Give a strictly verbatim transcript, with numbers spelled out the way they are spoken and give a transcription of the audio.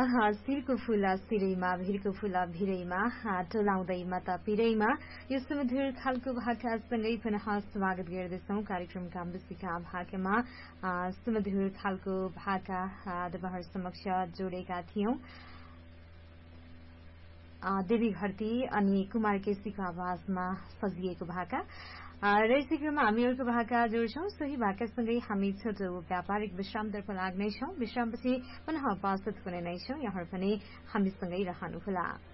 शिरको फूल सिरैमा भिरको फूल भिरैमा टोलाउँदैमा त पिरैमा यो सुमधुर खालको भाकासँगै पुनः स्वागत गर्दछौं कार्यक्रमका विशिका भाकामा। सुमधुर खालको भाका तपाईहरु समक्ष जोडेका थियौं देवी घरती अनि कुमार केसीको आवाजमा सजिएको भाका र यसै क्रममा हामी अर्को भाका जोड्छौं। सोही भाकासँगै हामी छोटो व्यापारिक विश्रामतर्फ लाग्नेछौं। विश्रामपछि पुनः उपस्थित हुने नै छौं। यहाँ पनि हामीसँगै रहनुहोला।